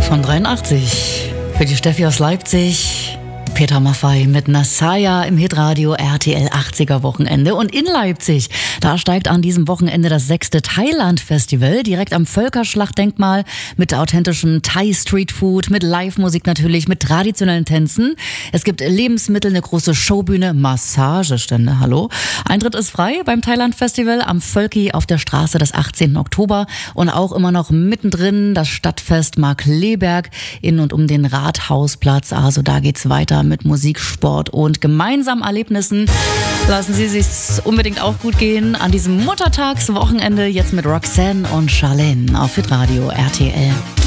von 83. Für die Steffi aus Leipzig, Peter Maffay mit Nasaya im Hitradio RTL 80er Wochenende. Und in Leipzig, da steigt an diesem Wochenende das 6. Thailand-Festival direkt am Völkerschlachtdenkmal mit authentischem Thai-Streetfood, mit Live-Musik natürlich, mit traditionellen Tänzen. Es gibt Lebensmittel, eine große Showbühne, Massagestände, hallo. Eintritt ist frei beim Thailand-Festival am Völki auf der Straße des 18. Oktober und auch immer noch mittendrin das Stadtfest Markkleeberg in und um den Rathausplatz. Also da geht's weiter mit Musik, Sport und gemeinsamen Erlebnissen. Lassen Sie sich's unbedingt auch gut gehen an diesem Muttertagswochenende jetzt mit Roxanne und Charlene auf Hitradio RTL.